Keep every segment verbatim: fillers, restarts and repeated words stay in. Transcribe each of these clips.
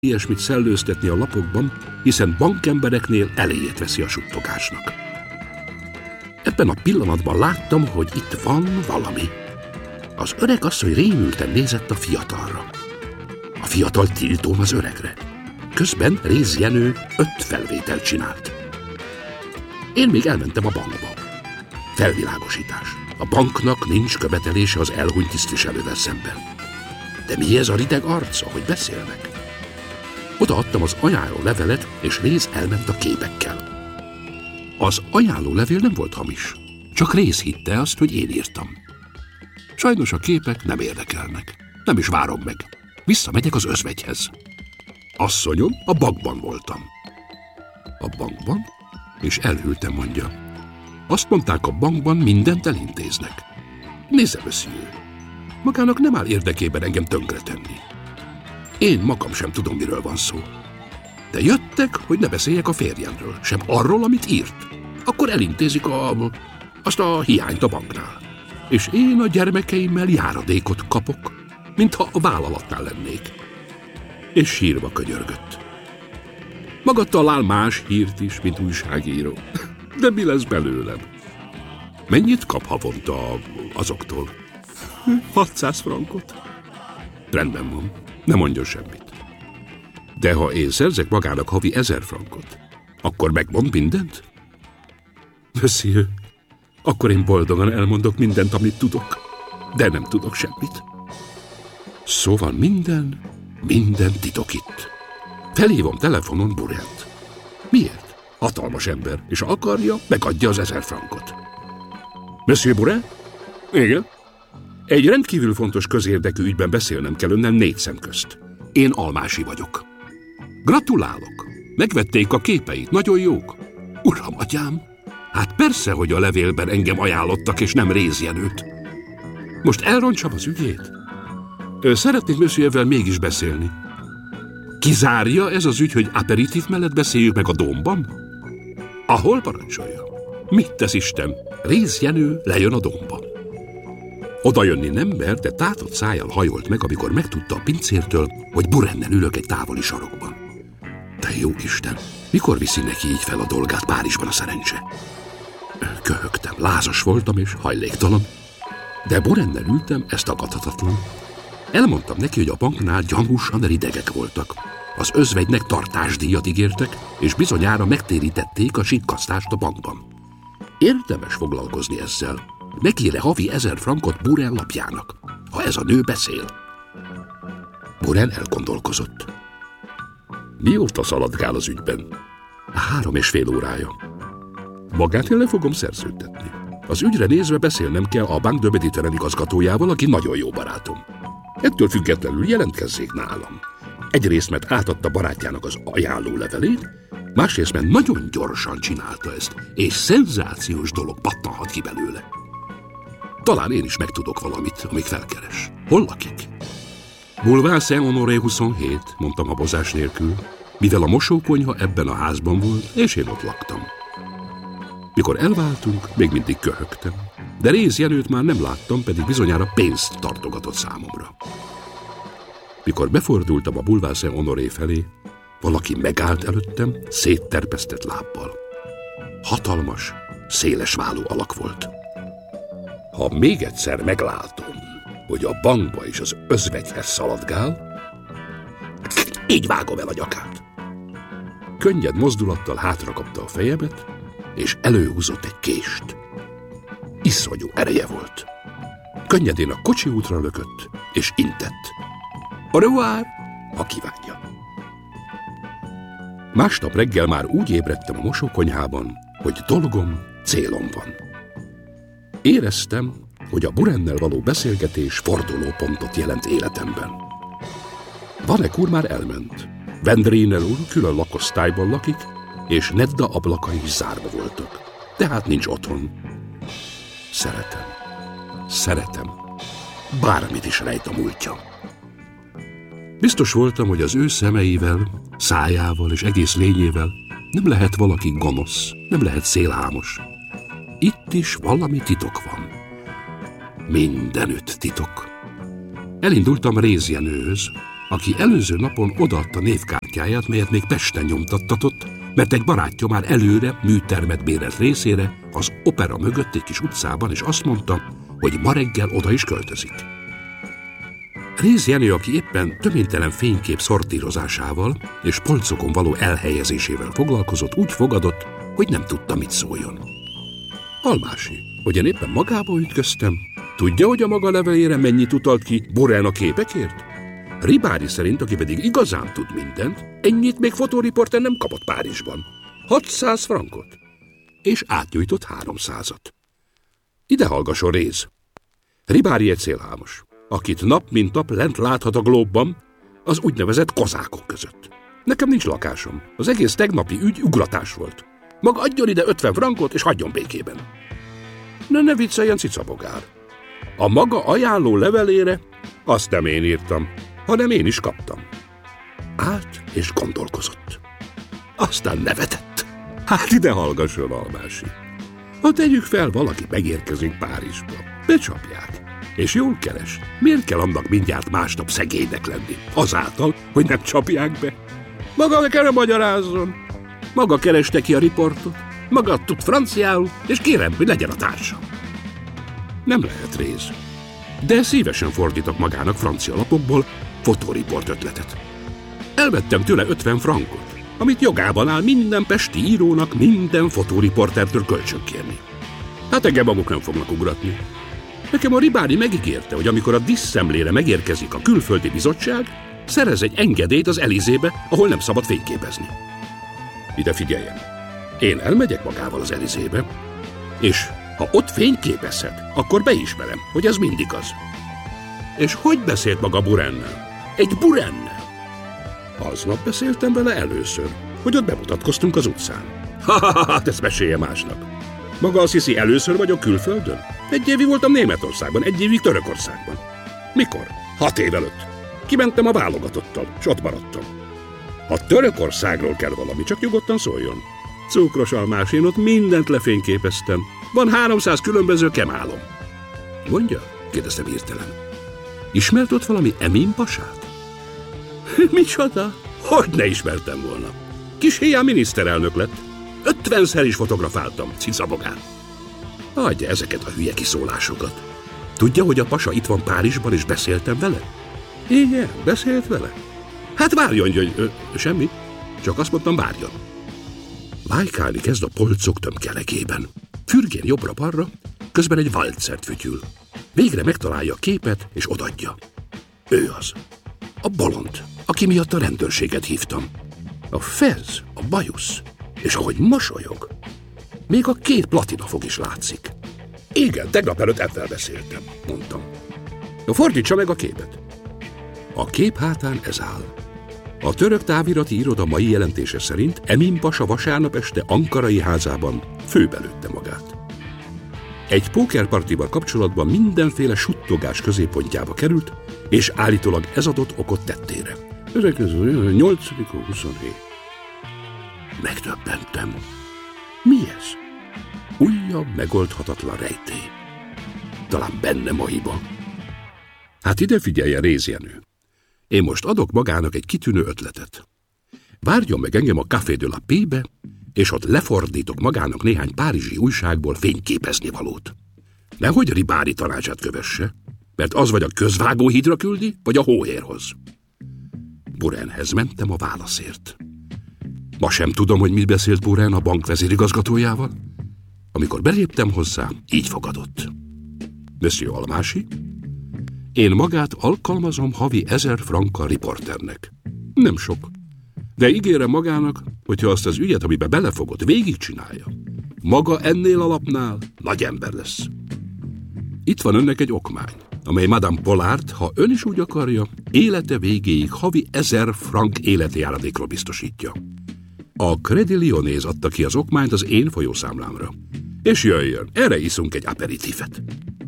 ilyesmit szellőztetni a lapokban, hiszen bankembereknél elejét veszi a suttogásnak. Ebben a pillanatban láttam, hogy itt van valami. Az öreg asszony rémülten nézett a fiatalra. A fiatal tiltón az öregre. Közben Réz Jenő öt felvételt csinált. Én még elmentem a bankba. Felvilágosítás. A banknak nincs követelése az elhunyt tisztviselővel szemben. De mi ez a rideg arca, hogy beszélnek? Odaadtam az ajánló levelet, és Réz elment a képekkel. Az ajánló levél nem volt hamis, csak Réz hitte azt, hogy én írtam. Sajnos a képek nem érdekelnek. Nem is várom meg. Visszamegyek az özvegyhez. Asszonyom, a bankban voltam. A bankban? És elhűltem, mondja. Azt mondták, a bankban mindent elintéznek. Nézze, monsieur, magának nem áll érdekében engem tönkretenni. Én magam sem tudom, miről van szó. De jöttek, hogy ne beszéljek a férjemről, sem arról, amit írt. Akkor elintézik a, azt a hiányt a banknál. És én a gyermekeimmel járadékot kapok, mintha a vállalatnál lennék. És sírva könyörgött. Maga talál más hírt is, mint újságíró. De mi lesz belőlem? Mennyit kap havonta azoktól? hatszáz frankot. Rendben van, ne mondjon semmit. De ha én szerzek magának havi ezer frankot, akkor megmond mindent? Monsieur, akkor én boldogan elmondok mindent, amit tudok, de nem tudok semmit. Szóval minden, minden titok itt. Felhívom telefonon Burent. Miért? Hatalmas ember, és ha akarja, megadja az ezer frankot. Monsieur Burent? Igen? Egy rendkívül fontos közérdekű ügyben beszélnem kell önnel négy szem közt. Én Almási vagyok. Gratulálok! Megvették a képeit, nagyon jók. Uram, atyám, hát persze, hogy a levélben engem ajánlottak, és nem Réz Jenőt. Most elrontsam az ügyét? Szeretnék Monsieurvel mégis beszélni. Kizárja ez az ügy, hogy aperitív mellett beszéljük meg a Dómban? Ahol parancsolja? Mit tesz Isten? Réz Jenő lejön a Dómba. Oda jönni nem mer, de tátott szájjal hajolt meg, amikor megtudta a pincértől, hogy Burennel ülök egy távoli sarokban. Te jó Isten, mikor viszi neki így fel a dolgát Párizsban a szerencse? Köhögtem, lázas voltam és hajléktalan, de Burennel ültem, ez tagadhatatlan. Elmondtam neki, hogy a banknál gyanúsan ridegek voltak. Az özvegynek tartásdíjat ígértek, és bizonyára megtérítették a sikkasztást a bankban. Érdemes foglalkozni ezzel. Megír havi ezer frankot Buren lapjának, ha ez a nő beszél. Buren elgondolkozott. Mióta szaladgál az ügyben? Három és fél órája. Magát én le fogom szerződtetni. Az ügyre nézve beszélnem kell a Banque de Méditerrane igazgatójával, aki nagyon jó barátom. Ettől függetlenül jelentkezzék nálam. Egyrészt, mert átadta barátjának az ajánló levelét, másrészt, mert nagyon gyorsan csinálta ezt, és szenzációs dolog pattanhat ki belőle. Talán én is megtudok valamit, amíg felkeres. Hol lakik? Boulevard Saint-Honoré huszonhét, mondtam habozás nélkül, mivel a mosókonyha ebben a házban volt, és én ott laktam. Mikor elváltunk, még mindig köhögtem, de Réz Jenőt már nem láttam, pedig bizonyára pénzt tartogatott számomra. Mikor befordultam a Boulevard Saint-Honoré felé, valaki megállt előttem, szétterpesztett lábbal. Hatalmas, széles vállú alak volt. Ha még egyszer meglátom, hogy a bankba és az özvegyhez szaladgál, így vágom el a nyakát. Könnyed mozdulattal hátrakapta a fejemet, és előhúzott egy kést. Iszonyú ereje volt. Könnyedén a kocsi útra lökött, és intett. Au revoir, ha kívánja. Másnap reggel már úgy ébredtem a mosókonyhában, hogy dolgom, célom van. Éreztem, hogy a Burennel való beszélgetés fordulópontot jelent életemben. Vanek úr már elment. Vendrénel úr külön lakosztályban lakik, és Nedda ablakai is zárva voltak. Tehát nincs otthon. Szeretem. Szeretem. Bármit is rejt a múltja. Biztos voltam, hogy az ő szemeivel, szájával és egész lényével nem lehet valaki gonosz, nem lehet szélhámos. Itt is valami titok van. Mindenütt titok. Elindultam Réz Jenőhöz, aki előző napon odaadta névkártyáját, melyet még Pesten nyomtattatott, mert egy barátja már előre műtermet bérelt részére az opera mögött egy kis utcában, és azt mondta, hogy ma reggel oda is költözik. Réz Jenő, aki éppen töménytelen fénykép szortírozásával és polcokon való elhelyezésével foglalkozott, úgy fogadott, hogy nem tudta, mit szóljon. Almási, hogy én éppen magába ütköztem, tudja, hogy a maga levelére mennyit utalt ki Buren a képekért? Ribári szerint, aki pedig igazán tud mindent, ennyit még fotóriporter nem kapott Párizsban. hatszáz frankot. És átnyújtott háromszázat. Ide hallgasson, Réz. Ribári egy szélhámos, akit nap mint nap lent láthat a Glóbban, az úgynevezett kozákok között. Nekem nincs lakásom. Az egész tegnapi ügy ugratás volt. Maga adjon ide ötven frankot, és hagyjon békében. Ne, ne vicceljen, cicabogár. A maga ajánló levelére azt nem én írtam, hanem én is kaptam. Állt és gondolkozott. Aztán nevetett. Hát ide hallgasson, Almási. Ha tegyük fel, valaki megérkezik Párizsba, becsapják, és jól keres. Miért kell annak mindjárt másnap szegénynek lenni? Azáltal, hogy nem csapják be. Maga nekem nem magyarázzon. Maga kereste ki a riportot, maga tud franciául, és kérem, hogy legyen a társam. Nem lehet, Réz. De szívesen fordítok magának francia lapokból fotóriport ötletet. Elvettem tőle ötven frankot, amit jogában áll minden pesti írónak minden fotóriportertől kölcsönkérni. Hát engem maguk nem fognak ugratni. Nekem a Ribári megígérte, hogy amikor a diszszemlére megérkezik a külföldi bizottság, szerez egy engedélyt az Elizébe, ahol nem szabad fényképezni. Ide figyeljen, én elmegyek magával az Elizébe, és ha ott fényképezhet, akkor beismerem, hogy ez mindig az. És hogy beszélt maga Burennel? Egy Burennel? Aznap beszéltem vele először, hogy ott bemutatkoztunk az utcán. Ha-ha-ha, hát ezt mesélje másnak. Maga azt hiszi, először vagyok külföldön? Egy évig voltam Németországban, egy évig Törökországban. Mikor? Hat év előtt. Kimentem a válogatottal, és ott maradtam. Ha Törökországról kell valami, csak nyugodtan szóljon. Cukros Almás, én ott mindent lefényképeztem. Van háromszáz különböző kemálom. Mondja? Kérdeztem hirtelen. Ismert ott valami Emin pasát? Micsoda? Hogy ne ismertem volna? Kis héján miniszterelnök lett. Ötvenszer is fotografáltam, cicabogán. Adja ezeket a hülye kiszólásokat. Tudja, hogy a pasa itt van Párizsban, és beszéltem vele? Igen, beszélt vele. Hát várjon, hogy ö, semmi. Csak azt mondtam, várjon. Vájkálni kezd a polcok tömkelegében. Fürgén jobbra-balra, közben egy valcert fütyül. Végre megtalálja a képet, és odadja. Ő az. A bolond, aki miatt a rendőrséget hívtam. A fez, a bajusz, és ahogy mosolyog, még a két platinafog is látszik. Igen, tegnap előtt ebben beszéltem, mondtam. Fordítsa meg a képet. A kép hátán ez áll. A török távirati iroda mai jelentése szerint Emin pasa vasárnap este ankarai házában főbelőtte magát. Egy pókerpartival kapcsolatban mindenféle suttogás középpontjába került, és állítólag ez adott okot tettére. Ezek közül nyolcadik huszonhét. Megdöbbentem. Mi ez? Újabb megoldhatatlan rejtély. Talán bennem a hiba. Hát ide figyeljen, Réz Jenő. Én most adok magának egy kitűnő ötletet. Várjon meg engem a Café de la Paix-be, és ott lefordítok magának néhány párizsi újságból fényképezni valót. Nehogy Ribári tanácsát kövesse, mert az vagy a közvágóhídra küldi, vagy a hóhérhoz. Burenhez mentem a válaszért. Ma sem tudom, hogy mit beszélt Buren a bank vezérigazgatójával. Amikor beléptem hozzá, így fogadott. Monsieur Almási, én magát alkalmazom havi ezer frankkal riporternek. Nem sok, de ígérem magának, hogyha azt az ügyet, amiben belefogott, végigcsinálja, maga ennél a lapnál nagy ember lesz. Itt van önnek egy okmány, amely Madame Pollard, ha ön is úgy akarja, élete végéig havi ezer frank életi járadékról biztosítja. A Crédit Lyonnais adta ki az okmányt az én folyószámlámra. És jöjjön, erre iszunk egy aperitifet.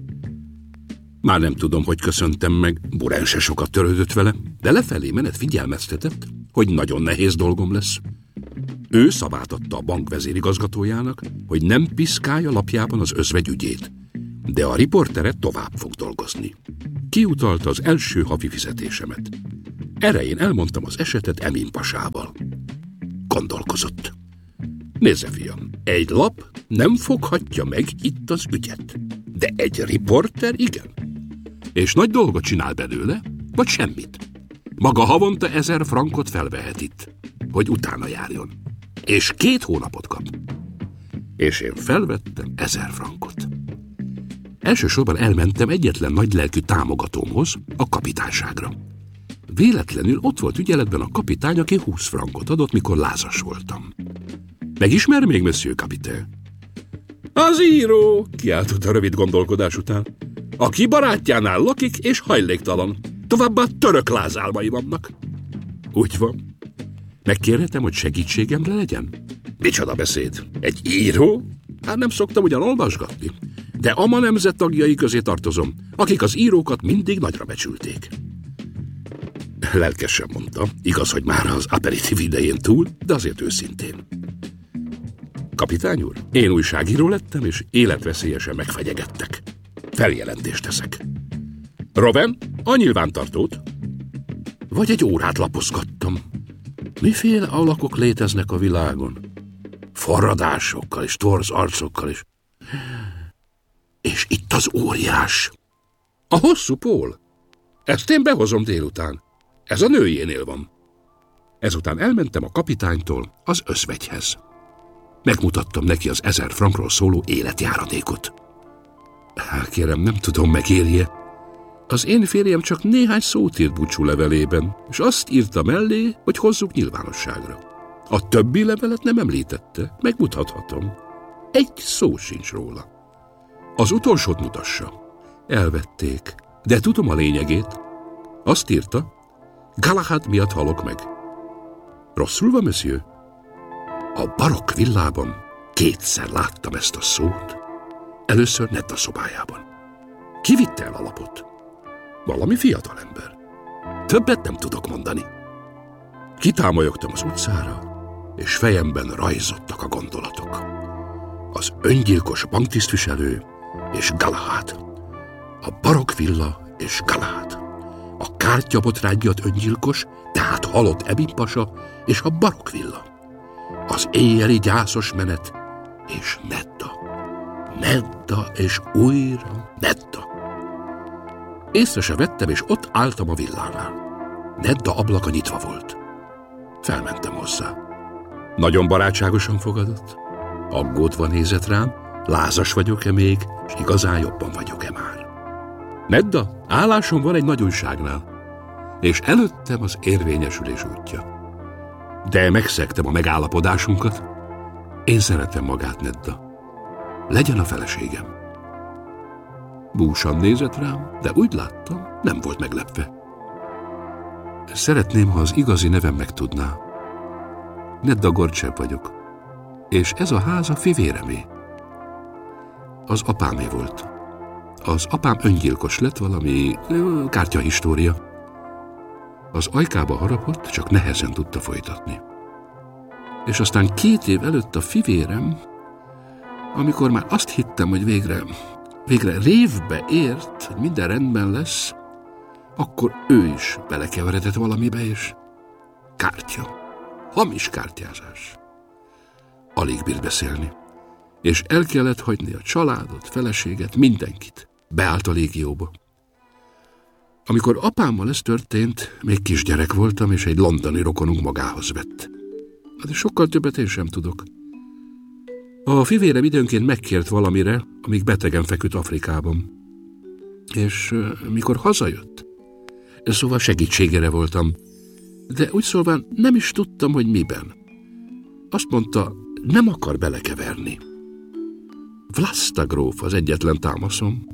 Már nem tudom, hogy köszöntem meg, Buren se sokat törődött vele, de lefelé menet figyelmeztetett, hogy nagyon nehéz dolgom lesz. Ő szavát adta a bank vezérigazgatójának, hogy nem piszkálja lapjában az özvegy ügyét, de a riportere tovább fog dolgozni. Kiutalta az első havi fizetésemet. Erején elmondtam az esetet Emin pasával. Gondolkozott. Nézze, fiam, egy lap nem foghatja meg itt az ügyet, de egy riporter igen. És nagy dolgot csinál belőle, vagy semmit. Maga havonta ezer frankot felvehet itt, hogy utána járjon. És két hónapot kap. És én felvettem ezer frankot. Elsősorban elmentem egyetlen nagylelkű támogatómhoz, a kapitányságra. Véletlenül ott volt ügyeletben a kapitány, aki húsz frankot adott, mikor lázas voltam. Megismer még, monsieur kapitány? Az író, kiáltott a rövid gondolkodás után, aki barátjánál lakik és hajléktalan. Továbbá török lázálmai vannak. Úgy van. Megkérhetem, hogy segítségemre legyen? Micsoda beszéd? Egy író? Hát nem szoktam ugyan olvasgatni, de ama nemzet tagjai közé tartozom, akik az írókat mindig nagyra becsülték. Lelkesen mondta, igaz, hogy már az aperitív idején túl, de azért őszintén. Kapitány úr, én újságíró lettem, és életveszélyesen megfegyegettek. Feljelentést teszek. Roven, a nyilvántartót? Vagy egy órát lapozgattam. Miféle alakok léteznek a világon? Forradásokkal és torz arcokkal is. És itt az óriás. A hosszú pól. Ezt én behozom délután. Ez a nőjénél van. Ezután elmentem a kapitánytól az özvegyhez. Megmutattam neki az ezer frankról szóló életjáradékot. Kérem, nem tudom, megérje. Az én férjem csak néhány szót írt búcsú levelében, és azt írta mellé, hogy hozzuk nyilvánosságra. A többi levelet nem említette, megmutathatom. Egy szó sincs róla. Az utolsót mutassa. Elvették, de tudom a lényegét. Azt írta, Galahad miatt halok meg. Rosszul van, monsieur? A barokk villában kétszer láttam ezt a szót. Először Nedda szobájában. Ki vitte el a lapot? Valami fiatalember. Többet nem tudok mondani. Kitámolyogtam az utcára, és fejemben rajzottak a gondolatok. Az öngyilkos banktisztviselő és Galahad. A barokk villa és Galahad. A kártyabotrágyat öngyilkos, tehát halott Emin pasa és a barokk villa. Az éjjeli gyászos menet és Nedda. Nedda és újra Nedda. Észre se vettem, és ott álltam a villánál. Nedda ablaka nyitva volt. Felmentem hozzá. Nagyon barátságosan fogadott. Aggódva nézett rám, lázas vagyok-e még, és igazán jobban vagyok-e már. Nedda, állásom van egy nagy újságnál, és előttem az érvényesülés útja. De megszegtem a megállapodásunkat. Én szeretem magát, Nedda. Legyen a feleségem. Búsan nézett rám, de úgy láttam, nem volt meglepve. Szeretném, ha az igazi nevem megtudná. Nedda Gorcsev vagyok, és ez a ház a fivéremé. Az apámé volt. Az apám öngyilkos lett, valami kártyahistória. Az ajkába harapott, csak nehezen tudta folytatni. És aztán két év előtt a fivérem, amikor már azt hittem, hogy végre, végre révbe ért, hogy minden rendben lesz, akkor ő is belekeveredett valamibe, és kártya, hamis kártyázás. Alig bírt beszélni, és el kellett hagyni a családot, feleséget, mindenkit. Beállt a légióba. Amikor apámmal ez történt, még kisgyerek voltam, és egy londoni rokonunk magához vett. De sokkal többet én sem tudok. A fivérem időnként megkért valamire, amíg betegen feküdt Afrikában. És uh, mikor hazajött, szóval segítségére voltam, de úgy szólván nem is tudtam, hogy miben. Azt mondta, nem akar belekeverni. Vlasta gróf az egyetlen támaszom.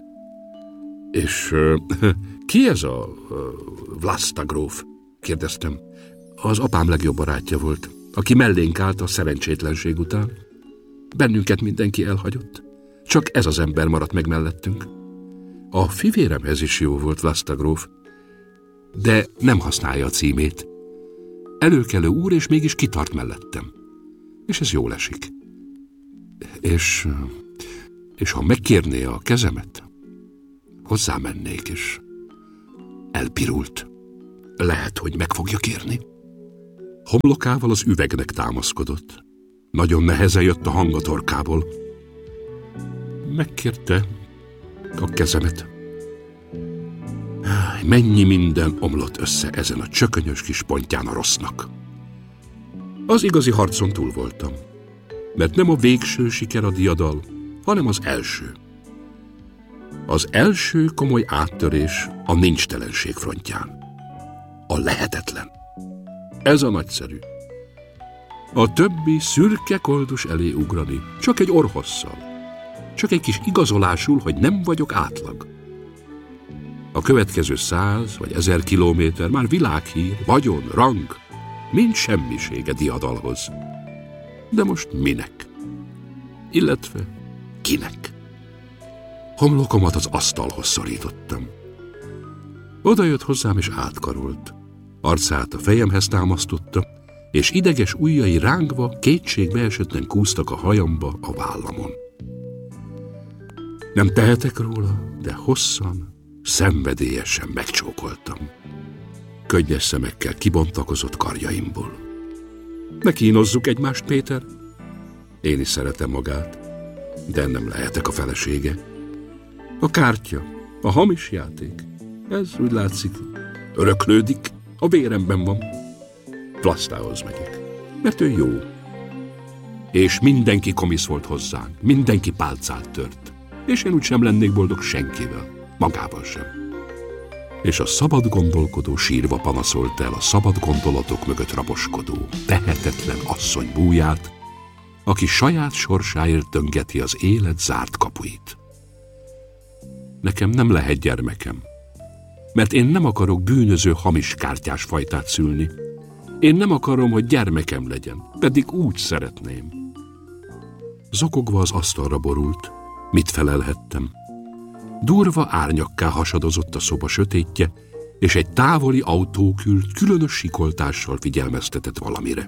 És uh, ki ez a uh, Vlasta gróf? Kérdeztem. Az apám legjobb barátja volt, aki mellénk állt a szerencsétlenség után. Bennünket mindenki elhagyott. Csak ez az ember maradt meg mellettünk. A fivéremhez is jó volt Vlasta gróf, de nem használja a címét. Előkelő úr, és mégis kitart mellettem. És ez jól esik. És, és ha megkérné a kezemet, hozzámennék, és elpirult. lehet, hogy meg fogja kérni. Homlokával az üvegnek támaszkodott. Nagyon nehezen jött a hang a torkából. Megkérte a kezemet. Mennyi minden omlott össze ezen a csökönyös kis pontján a rossznak. Az igazi harcon túl voltam, mert nem a végső siker a diadal, hanem az első. Az első komoly áttörés a nincstelenség frontján. A lehetetlen. Ez a nagyszerű. A többi szürke koldus elé ugrani, csak egy orrhosszal, csak egy kis igazolásul, hogy nem vagyok átlag. A következő száz vagy ezer kilométer már világhír, vagyon, rang, mind semmisége diadalhoz. De most minek? Illetve kinek? Homlokomat az asztalhoz szorítottam. Oda jött hozzám és átkarolt. Arcát a fejemhez támasztotta, és ideges ujjai rángva, kétségbeesetten kúztak a hajamba, a vállamon. Nem tehetek róla, de hosszan, szenvedélyesen megcsókoltam. Könnyes szemekkel kibontakozott karjaimból. Ne kínozzuk egymást, Péter. Én is szeretem magát, de nem lehetek a felesége. A kártya, a hamis játék, ez úgy látszik, öröklődik, a véremben van. Plasztához megyek, mert ő jó. És mindenki komisz volt hozzánk, mindenki pálcát tört. És én úgy sem lennék boldog senkivel, magával sem. És a szabad gondolkodó sírva panaszolt el a szabad gondolatok mögött raboskodó, tehetetlen asszony búját, aki saját sorsáért döngeti az élet zárt kapuit. Nekem nem lehet gyermekem, mert én nem akarok bűnöző hamis kártyás fajtát szülni. Én nem akarom, hogy gyermekem legyen, pedig úgy szeretném. Zokogva az asztalra borult, mit felelhettem? Durva árnyakká hasadozott a szoba sötétje, és egy távoli autókült különös sikoltással figyelmeztetett valamire.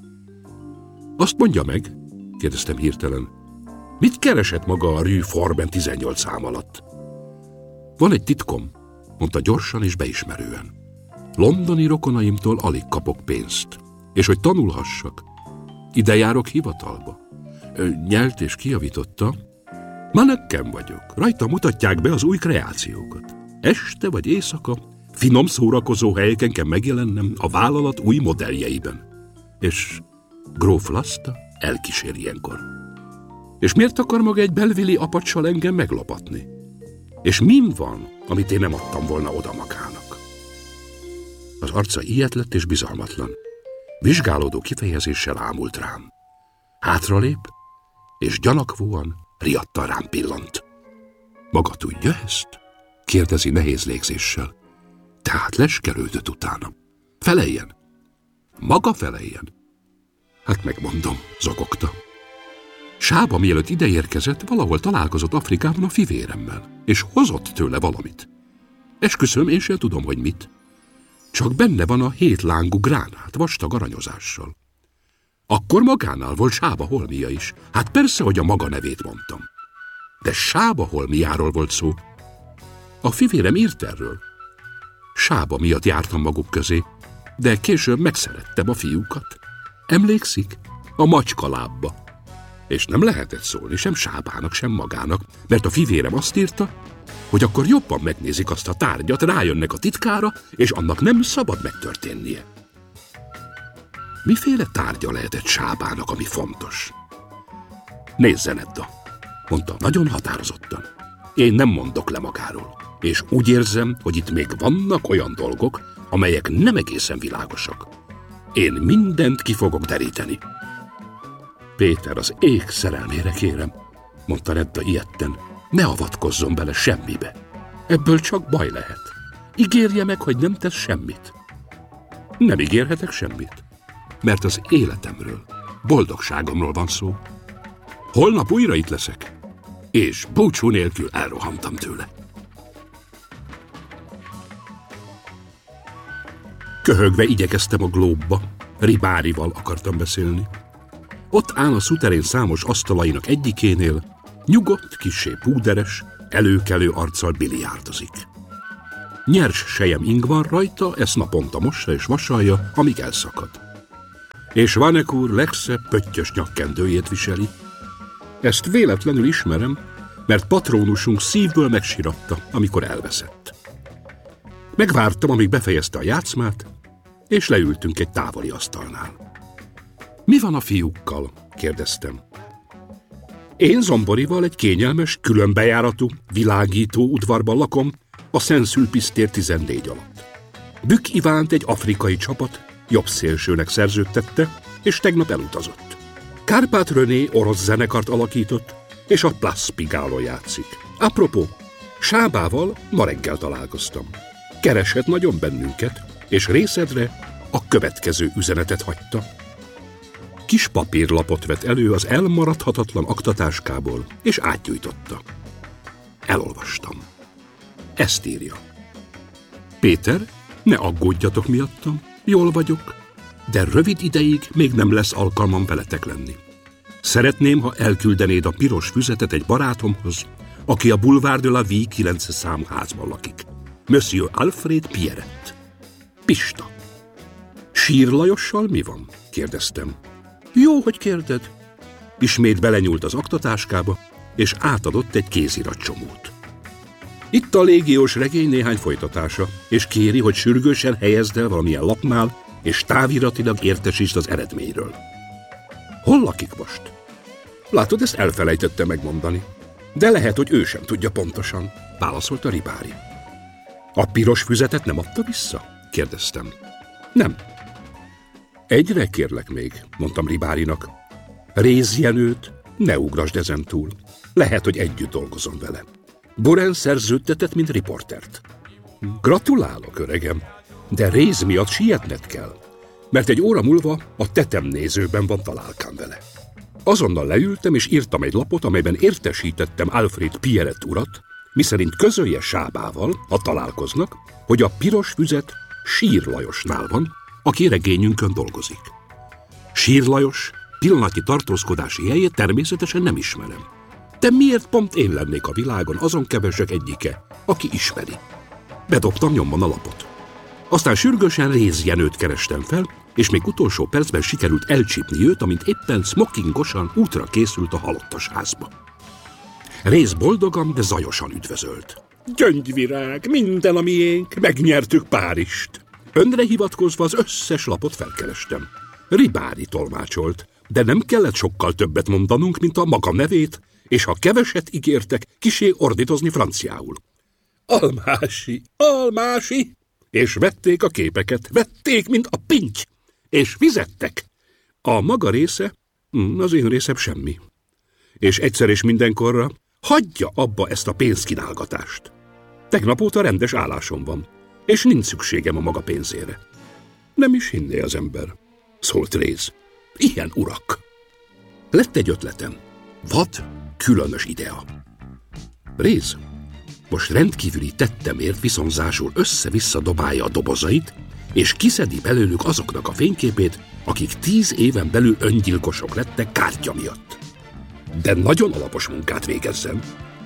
Azt mondja meg, kérdeztem hirtelen, mit keresett maga a Rue Forben tizennyolc szám alatt? Van egy titkom, mondta gyorsan és beismerően. Londoni rokonaimtól alig kapok pénzt, és hogy tanulhassak, ide járok hivatalba. Ő nyelt és kijavította, mannequin vagyok, rajta mutatják be az új kreációkat. Este vagy éjszaka finom szórakozó helyeken kell megjelennem a vállalat új modelljeiben. És gróf Laszta elkísér ilyenkor. És miért akar maga egy belvili apacsal engem meglapatni? És min van, amit én nem adtam volna oda magának? Az arca ilyet lett és bizalmatlan. Vizsgálódó kifejezéssel ámult rám. Hátralép, és gyanakvóan, riadtan rám pillant. Maga tudja ezt? Kérdezi nehéz légzéssel. Tehát leskelődött utána. Feleljen! Maga feleljen! Hát megmondom, zokogta. Sába mielőtt ideérkezett, valahol találkozott Afrikában a fivéremmel, és hozott tőle valamit. Esküszöm, én sem tudom, hogy mit. Csak benne van a hétlángú gránát, vastag aranyozással. Akkor magánál volt Sába holmia is. Hát persze, hogy a maga nevét mondtam. De Sába holmiáról volt szó. A fivérem írt erről. Sába miatt jártam maguk közé, de később megszerettem a fiúkat. Emlékszik? A macskalábba. És nem lehetett szólni sem Sábának, sem magának, mert a fivérem azt írta, hogy akkor jobban megnézik azt a tárgyat, rájönnek a titkára, és annak nem szabad megtörténnie. Miféle tárgya lehetett Sábának, ami fontos? Nézzen, Edda, mondta nagyon határozottan. Én nem mondok le magáról, és úgy érzem, hogy itt még vannak olyan dolgok, amelyek nem egészen világosak. Én mindent ki fogok deríteni. Péter, az ég szerelmére kérem, mondta Edda ijedten, ne avatkozzon bele semmibe. Ebből csak baj lehet. Ígérje meg, hogy nem tesz semmit. Nem ígérhetek semmit, mert az életemről, boldogságomról van szó. Holnap újra itt leszek, és búcsú nélkül elrohantam tőle. Köhögve igyekeztem a Globe-ba, Ribárival akartam beszélni. Ott áll a szuterén számos asztalainak egyikénél, nyugodt, kissé púderes, előkelő arccal biliárdozik. Nyers sejem ing van rajta, ezt naponta mossa és vasalja, amíg elszakad. És Vanek úr legszebb pöttyös nyakkendőjét viseli. Ezt véletlenül ismerem, mert patrónusunk szívből megsiratta, amikor elveszett. Megvártam, amíg befejezte a játszmát, és leültünk egy távoli asztalnál. Mi van a fiúkkal? Kérdeztem. Én Zomborival egy kényelmes, különbejáratú, világító udvarban lakom, a Szent-Szülpisz tér tizennégy alatt. Bükk Ivánt egy afrikai csapat jobb szélsőnek szerződtette, és tegnap elutazott. Kárpát René orosz zenekart alakított, és a Place Pigalle játszik. Apropó, Sábával ma reggel találkoztam. Keresett nagyon bennünket, és részedre a következő üzenetet hagyta. Kis papírlapot vett elő az elmaradhatatlan aktatáskából, és átgyújtotta. Elolvastam. Ezt írja. Péter, ne aggódjatok miattam, jól vagyok, de rövid ideig még nem lesz alkalmam veletek lenni. Szeretném, ha elküldenéd a piros füzetet egy barátomhoz, aki a Boulevard de la Vie kilences számú házban lakik. Monsieur Alfred Pierret. Pista. Sír Lajossal mi van? Kérdeztem. Jó, hogy kérded. Ismét belenyúlt az aktatáskába, és átadott egy kéziratcsomót. Itt a légiós regény néhány folytatása, és kéri, hogy sürgősen helyezd el valamilyen lapnál, és táviratilag értesítsd az eredményről. Hol lakik most? Látod, ezt elfelejtette megmondani. De lehet, hogy ő sem tudja pontosan, válaszolta Ribári. A piros füzetet nem adta vissza? Kérdeztem. Nem. Egyre kérlek még, mondtam Ribárinak. Réz Jenőt ne ugrasd ezen túl. Lehet, hogy együtt dolgozom vele. Buren szerződtetett, mint riportert. Gratulálok, öregem, de Réz miatt sietned kell, mert egy óra múlva a tetemnézőben van találkám vele. Azonnal leültem és írtam egy lapot, amelyben értesítettem Alfred Pierret urat, miszerint közölje Sábával, ha találkoznak, hogy a piros füzet Sír Lajosnál van, aki regényünkön dolgozik. Sír Lajos pillanatnyi tartózkodási helyét természetesen nem ismerem. De miért pont én lennék a világon azon kevesek egyike, aki ismeri? Bedobtam nyomban a lapot. Aztán sürgősen Réz Jenőt kerestem fel, és még utolsó percben sikerült elcsípni őt, amint éppen smokingosan útra készült a halottas házba. Réz boldogan, de zajosan üdvözölt. Gyöngyvirág, minden a miénk, megnyertük Párizst. Önre hivatkozva az összes lapot felkerestem. Ribári tolmácsolt, de nem kellett sokkal többet mondanunk, mint a maga nevét, és ha keveset ígértek, kisé ordítozni franciául. Almási, almási! És vették a képeket, vették, mint a pinty, és fizettek. A maga része, az én részem semmi. És egyszer és mindenkorra hagyja abba ezt a pénzkínálgatást. Tegnap óta rendes állásom van, és nincs szükségem a maga pénzére. Nem is hinné az ember, szólt Réz. Ilyen urak. Lett egy ötletem. Vad, különös idea. Réz, most rendkívüli tettemért viszonzásul össze-vissza dobálja a dobozait, és kiszedi belőlük azoknak a fényképét, akik tíz éven belül öngyilkosok lettek kártya miatt. De nagyon alapos munkát végezzen.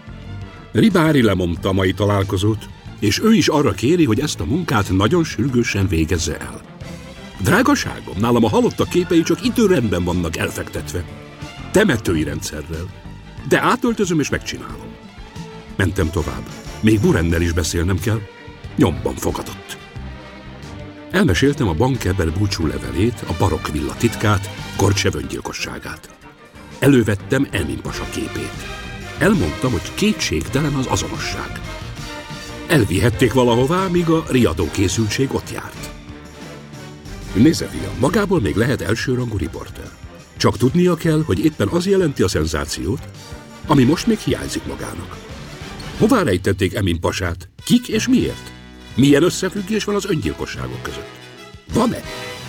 Ribári lemondta a mai találkozót, és ő is arra kéri, hogy ezt a munkát nagyon sürgősen végezze el. Drágaságom, nálam a halottak képei csak időrendben vannak elfektetve. Temetői rendszerrel. De átöltözöm és megcsinálom. Mentem tovább. Még Burennel is beszélnem kell. Nyomban fogadott. Elmeséltem a bankember búcsú levelét, a barokk villa titkát, Gorcsev öngyilkosságát. Elővettem Emin pasa képét. Elmondtam, hogy kétségtelen az azonosság. Elvihették valahová, míg a riadó készültség ott járt. Nézze, fiam, magából még lehet elsőrangú riporter. Csak tudnia kell, hogy éppen az jelenti a szenzációt, ami most még hiányzik magának. Hová rejtették Emin pasát? Kik és miért? Milyen összefüggés van az öngyilkosságok között? Van-e?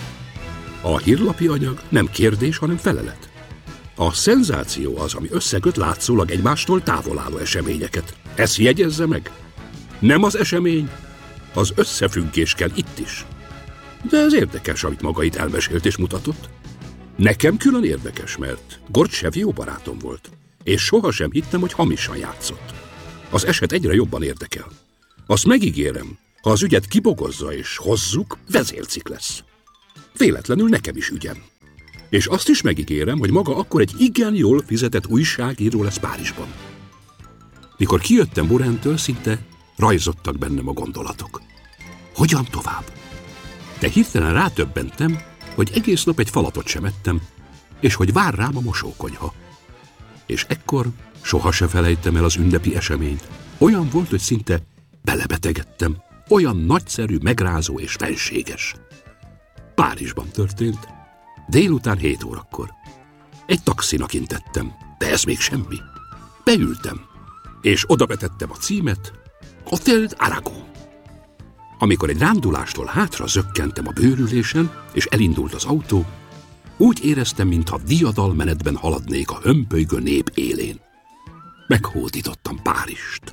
A hírlapi anyag nem kérdés, hanem felelet. A szenzáció az, ami összeköt látszólag egymástól távol álló eseményeket. Ezt jegyezze meg. Nem az esemény, az összefüggés kell itt is. De ez érdekes, amit maga itt elmesélt és mutatott. Nekem külön érdekes, mert Gorcsev jó barátom volt, és sohasem hittem, hogy hamisan játszott. Az eset egyre jobban érdekel. Azt megígérem, Ha az ügyet kibogozza és hozzuk, vezércik lesz. Véletlenül nekem is ügyem. És azt is megígérem, hogy maga akkor egy igen jól fizetett újságíró lesz Párizsban. Mikor kijöttem Burentől, szinte rajzottak bennem a gondolatok. Hogyan tovább? De hirtelen rátöbbentem, hogy egész nap egy falatot sem ettem, és hogy vár rám a mosókonyha. És ekkor soha se felejtem el az ünnepi eseményt. Olyan volt, hogy szinte belebetegedtem. Olyan nagyszerű, megrázó és fenséges. Párizsban történt. Délután hét órakor. Egy taxinak intettem, de ez még semmi. Beültem, és odabetettem a címet, Hotel Aragon. Amikor egy rándulástól hátra zökkentem a bőrülésen, és elindult az autó, úgy éreztem, mintha diadalmenetben haladnék a hömpölygő nép élén. Meghódítottam Párizst.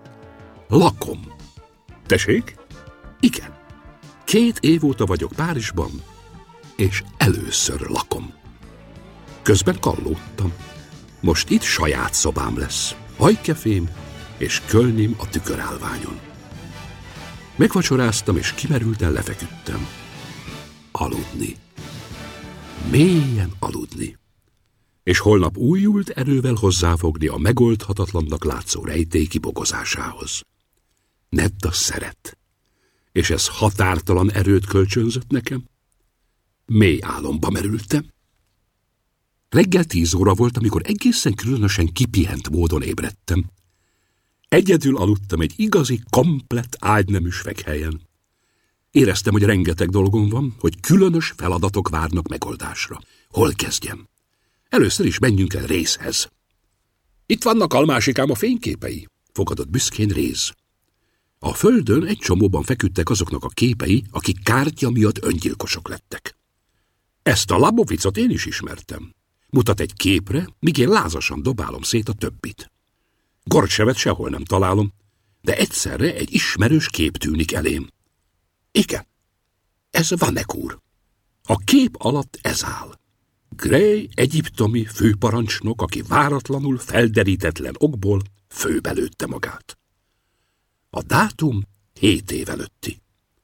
Lakom. Tessék? Igen. Két év óta vagyok Párizsban, és először lakom. Közben kallódtam. Most itt saját szobám lesz. Hajkefém és kölném a tükörállványon. Megvacsoráztam, és kimerülten lefeküdtem. Aludni. Mélyen aludni. És holnap újult erővel hozzáfogni a megoldhatatlannak látszó rejtély kibogozásához. Nedda szeret. És ez határtalan erőt kölcsönzött nekem. Mély álomba merültem. Reggel tíz óra volt, amikor egészen különösen kipihent módon ébredtem. Egyedül aludtam egy igazi, komplett ágyneműs fekhelyen. Éreztem, hogy rengeteg dolgom van, hogy különös feladatok várnak megoldásra. Hol kezdjem? Először is menjünk el Rézhez. Itt vannak, almásikám, a fényképei, fogadott büszkén Réz. A földön egy csomóban feküdtek azoknak a képei, akik kártya miatt öngyilkosok lettek. Ezt a Labovicot én is ismertem. Mutat egy képre, míg én lázasan dobálom szét a többit. Gorcsevet sehol nem találom, de egyszerre egy ismerős kép tűnik elém. Igen, ez Vanek úr. A kép alatt ez áll. Gray egyiptomi főparancsnok, aki váratlanul, felderítetlen okból főbe lőtte magát. A dátum hét év előtti.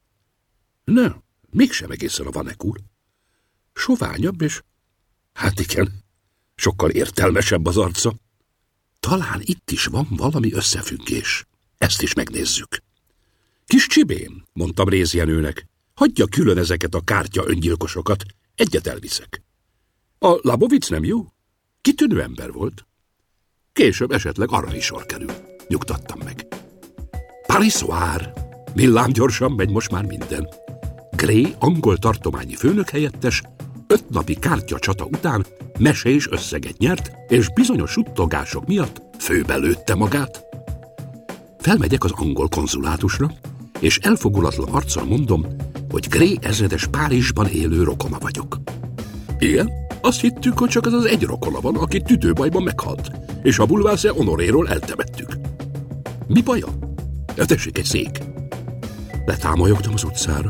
Nem, mégsem egészen a Vanek úr. Soványabb, és hát igen, sokkal értelmesebb az arca. Talán itt is van valami összefüggés. Ezt is megnézzük. Kis csibém, mondtam Rézjenőnek, hagyja külön ezeket a kártya öngyilkosokat, egyet elviszek. A Labovic nem jó? Kitűnő ember volt. Később esetleg arra is sor kerül. Nyugtattam meg. Palissoir. Villámgyorsan megy most már minden. Gray, angol tartományi főnök helyettes, öt napi kártyacsata után mesés összeget nyert, és bizonyos suttogások miatt főbe lőtte magát. Felmegyek az angol konzulátusra, és elfogulatlan arccal mondom, hogy Gray ezredes Párizsban élő rokona vagyok. Igen, azt hittük, hogy csak az az egy rokona van, aki tüdőbajban meghalt, és a Boulevard Honoréról eltemettük. Mi baja? Ja, tessék, egy szék. Letámolyogtam az utcára.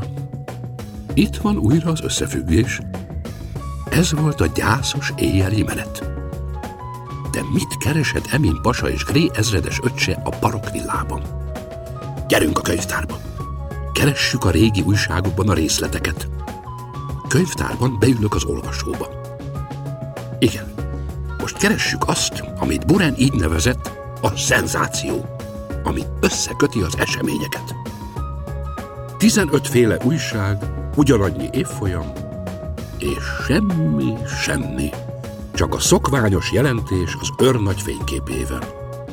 Itt van újra az összefüggés. Ez volt a gyászos éjjeli menet. De mit keresett Emin pasa és Gray ezredes öccse a barokk villában? Gyerünk a könyvtárba. Keressük a régi újságokban a részleteket. Könyvtárban beülök az olvasóba. Igen, most keressük azt, amit Buren így nevezett, a szenzáció, amit összeköti az eseményeket. Tizenötféle újság, ugyanannyi évfolyam, és semmi, semmi, csak a szokványos jelentés az őrnagy fényképével.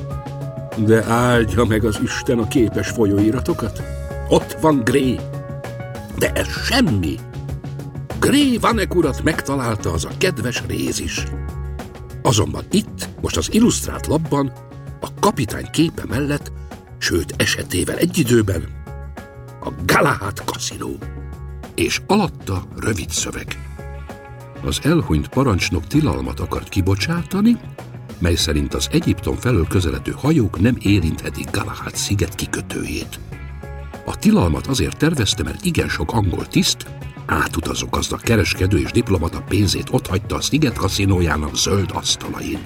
De áldja meg az Isten a képes folyóiratokat. Ott van Gray. De ez semmi. Gray Vanek urat megtalálta az a kedves Réz is. Azonban itt, most az illusztrált lapban, a kapitány képe mellett, sőt esetével egy időben, a Galahad kaszinó, és alatta rövid szöveg. Az elhunyt parancsnok tilalmat akart kibocsátani, mely szerint az Egyiptom felől közeledő hajók nem érinthetik Galahad sziget kikötőjét. A tilalmat azért tervezte, mert igen sok angol tiszt, átutazó gazdag kereskedő és diplomata pénzét otthagyta a sziget kaszinójának zöld asztalain.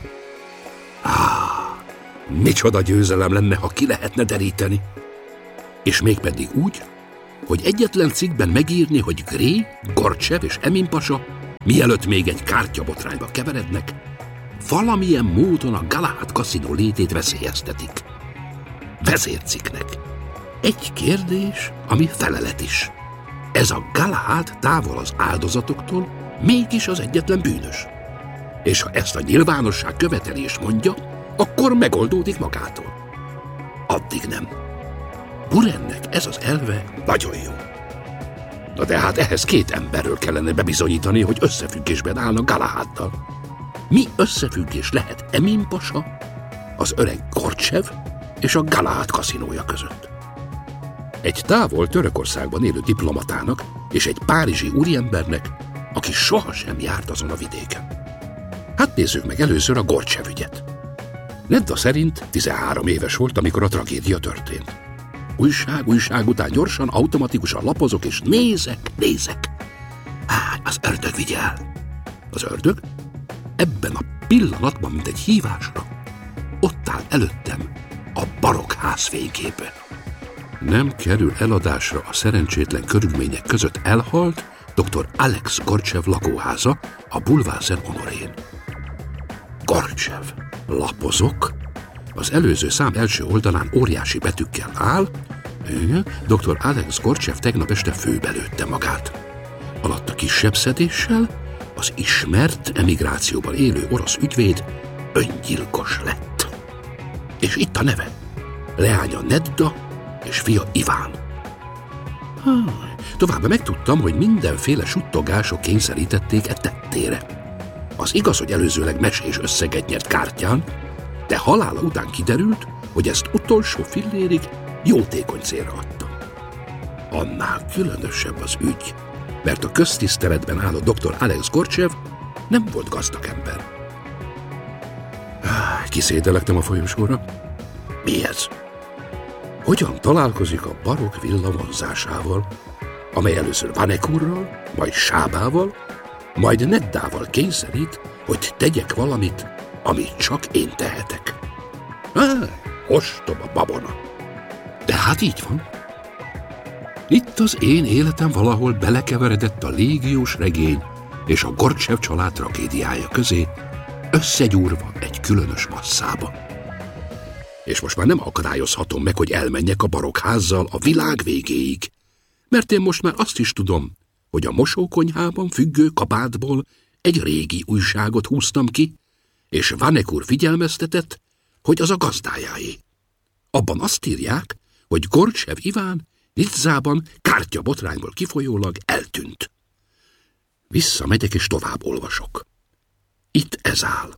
Á, micsoda győzelem lenne, ha ki lehetne deríteni! És mégpedig úgy, hogy egyetlen cikkben megírni, hogy Gray, Gorcsev és Emin pasa, mielőtt még egy kártyabotrányba keverednek, valamilyen módon a Galahad kaszinó létét veszélyeztetik. Vezércikknek. Egy kérdés, ami felelet is. Ez a Galahad távol az áldozatoktól, mégis az egyetlen bűnös. És ha ezt a nyilvánosság követeli és mondja, akkor megoldódik magától. Addig nem. Burennek ez az elve nagyon jó. Na de hát ehhez két emberről kellene bebizonyítani, hogy összefüggésben állnak Galahaddal. Mi összefüggés lehet Emin pasa, az öreg Gorcsev és a Galahad kaszinója között? Egy távol Törökországban élő diplomatának és egy párizsi úriembernek, aki sohasem járt azon a vidéken. Hát nézzük meg először a Gorcsev ügyet. Nedda szerint tizenhárom éves volt, amikor a tragédia történt. Újság, újság után gyorsan, automatikusan lapozok, és nézek, nézek. Á, az ördög vigye el. Az ördög? Ebben a pillanatban, mint egy hívásra, ott áll előttem a barokház fényképe. Nem kerül eladásra a szerencsétlen körülmények között elhalt doktor Alex Gorcsev lakóháza a Boulevard Saint-Honorén. Gorcsev. Lapozok. Az előző szám első oldalán óriási betűkkel áll. doktor Alex Gorcsev tegnap este főbe lőtte magát. Alatta kisebb szedéssel az ismert emigrációban élő orosz ügyvéd öngyilkos lett. És itt a neve. Leánya Nedda és fia Iván. Továbbá megtudtam, hogy mindenféle suttogások kényszerítették e tettére. Az igaz, hogy előzőleg mesés összeget nyert kártyán, de halála után kiderült, hogy ezt utolsó fillérig jótékony célra adta. Annál különösebb az ügy, mert a köztiszteletben álló doktor Alex Gorcsev nem volt gazdag ember. Kiszédelektem a folyosóra. Mi ez? Hogyan találkozik a barokk villa vonzásával, amely először Vanekurral, majd Sábával, majd Neddával kényszerít, hogy tegyek valamit, amit csak én tehetek. Á, ostoba babona. De hát így van. Itt az én életem valahol belekeveredett a légiós regény és a Gorcsev család tragédiája közé, összegyúrva egy különös masszába. És most már nem akadályozhatom meg, hogy elmenjek a barokkházzal a világ végéig, mert én most már azt is tudom, hogy a mosókonyhában függő kabátból egy régi újságot húztam ki, és Vanekur figyelmeztetett, hogy az a gazdájáé. Abban azt írják, hogy Gorcsev Iván Nizzában kártyabotrányból kifolyólag eltűnt. Visszamegyek és tovább olvasok. Itt ez áll.